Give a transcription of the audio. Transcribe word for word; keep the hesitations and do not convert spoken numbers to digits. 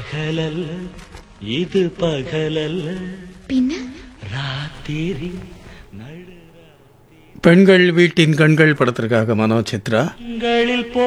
பகலல்ல இது பகலல்ல பின்ன ராத்திரி நடு பெண்கள் வீட்டின் கண்கள் படத்திற்காக மனோஜ் சித்ரா நடுங்களில் போ